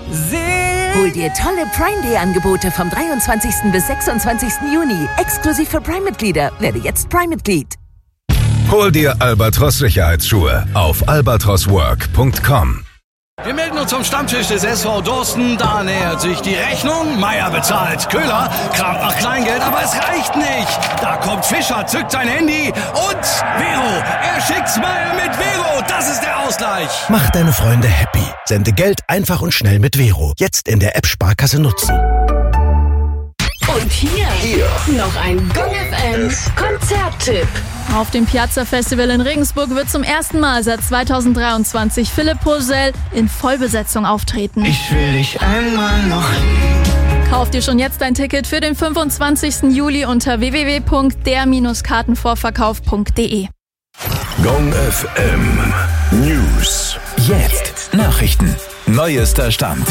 Hol dir tolle Prime Day Angebote vom 23. bis 26. Juni. Exklusiv für Prime-Mitglieder. Werde jetzt Prime-Mitglied. Hol dir Albatros Sicherheitsschuhe auf albatroswork.com. Wir melden uns zum Stammtisch des SV Dorsten. Da nähert sich die Rechnung. Meier bezahlt. Köhler kramt nach Kleingeld, aber es reicht nicht. Da kommt Fischer, zückt sein Handy und Vero. Er schickt's mal mit Vero. Das ist der Ausgleich. Mach deine Freunde happy. Sende Geld einfach und schnell mit Vero. Jetzt in der App Sparkasse nutzen. Und hier noch ein Gong FM Konzerttipp. Auf dem Piazza Festival in Regensburg wird zum ersten Mal seit 2023 Philipp Poisel in Vollbesetzung auftreten. Ich will dich einmal noch. Kauf dir schon jetzt ein Ticket für den 25. Juli unter www.der-kartenvorverkauf.de. Gong FM News. Jetzt Nachrichten. Neuester Stand.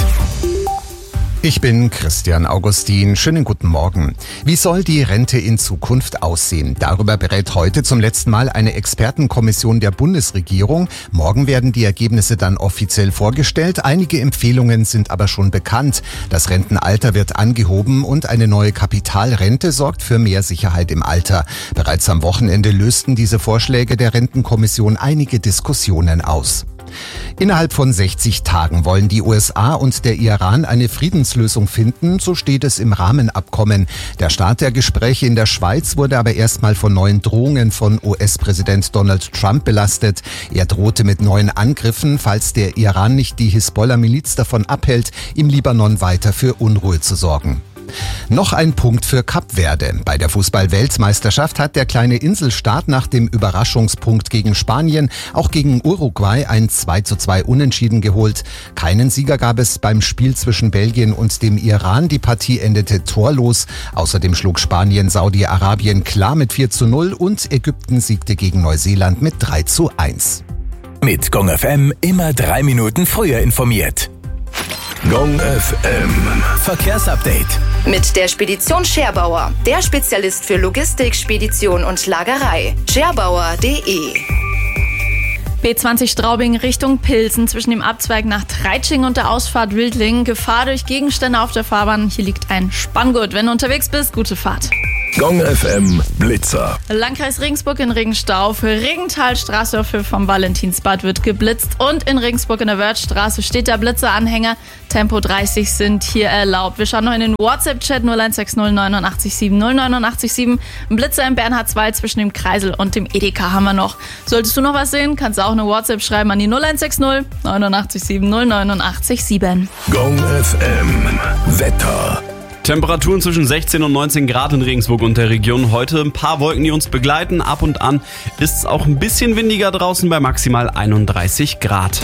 Ich bin Christian Augustin. Schönen guten Morgen. Wie soll die Rente in Zukunft aussehen? Darüber berät heute zum letzten Mal eine Expertenkommission der Bundesregierung. Morgen werden die Ergebnisse dann offiziell vorgestellt. Einige Empfehlungen sind aber schon bekannt. Das Rentenalter wird angehoben und eine neue Kapitalrente sorgt für mehr Sicherheit im Alter. Bereits am Wochenende lösten diese Vorschläge der Rentenkommission einige Diskussionen aus. Innerhalb von 60 Tagen wollen die USA und der Iran eine Friedenslösung finden, so steht es im Rahmenabkommen. Der Start der Gespräche in der Schweiz wurde aber erstmal von neuen Drohungen von US-Präsident Donald Trump belastet. Er drohte mit neuen Angriffen, falls der Iran nicht die Hisbollah-Miliz davon abhält, im Libanon weiter für Unruhe zu sorgen. Noch ein Punkt für Kap Verde. Bei der Fußball-Weltmeisterschaft hat der kleine Inselstaat nach dem Überraschungspunkt gegen Spanien auch gegen Uruguay ein 2:2 Unentschieden geholt. Keinen Sieger gab es beim Spiel zwischen Belgien und dem Iran. Die Partie endete torlos. Außerdem schlug Spanien Saudi-Arabien klar mit 4:0 und Ägypten siegte gegen Neuseeland mit 3:1. Mit Gong FM immer 3 Minuten früher informiert. Gong FM Verkehrsupdate. Mit der Spedition Scherbauer, der Spezialist für Logistik, Spedition und Lagerei. Scherbauer.de. B20 Straubing Richtung Pilsen zwischen dem Abzweig nach Treitsching und der Ausfahrt Wildling. Gefahr durch Gegenstände auf der Fahrbahn. Hier liegt ein Spanngurt. Wenn du unterwegs bist, gute Fahrt. Gong FM Blitzer. Landkreis Regensburg in Regenstau. Für Regenthalstraße auf Höhe vom Valentinsbad wird geblitzt. Und in Regensburg in der Wörthstraße steht der Blitzeranhänger. Tempo 30 sind hier erlaubt. Wir schauen noch in den WhatsApp-Chat 0160 987 089 Ein Blitzer im Bernhardswald zwischen dem Kreisel und dem Edeka haben wir noch. Solltest du noch was sehen, kannst du auch eine WhatsApp schreiben an die 0160 987 089. Gong FM Wetter. Temperaturen zwischen 16 und 19 Grad in Regensburg und der Region. Heute ein paar Wolken, die uns begleiten. Ab und an ist es auch ein bisschen windiger draußen bei maximal 31 Grad.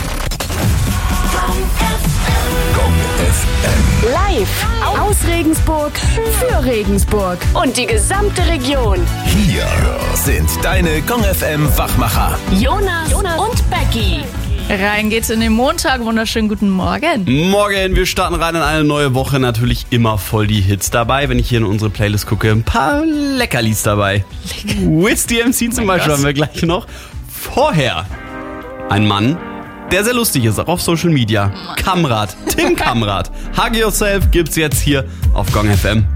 Gong FM. Live aus Regensburg für Regensburg und die gesamte Region. Hier sind deine Gong FM Wachmacher. Jonas und Becky. Rein geht's in den Montag. Wunderschönen guten Morgen. Morgen, wir starten rein in eine neue Woche. Natürlich immer voll die Hits dabei. Wenn ich hier in unsere Playlist gucke, ein paar Leckerlis dabei. Wiz DMC zum Beispiel haben wir gleich noch. Vorher ein Mann, der sehr lustig ist, auch auf Social Media. Kamrat, Tim Kamrat. Hug Yourself gibt's jetzt hier auf Gong FM.